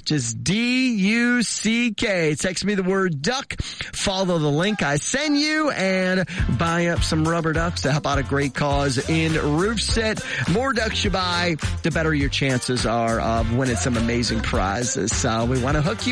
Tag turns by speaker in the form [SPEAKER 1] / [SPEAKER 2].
[SPEAKER 1] just D-U-C-K. Text me the word duck, follow the link I send you, and buy up some rubber ducks to help out a great cause in Roof Set. More ducks you buy, the better your chances are of winning some amazing prizes. So we want to hook you